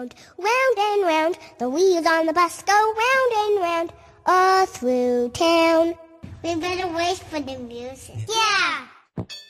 round, round and round. The wheels on the bus go round and round, all through town. We better wait for the music. Yeah!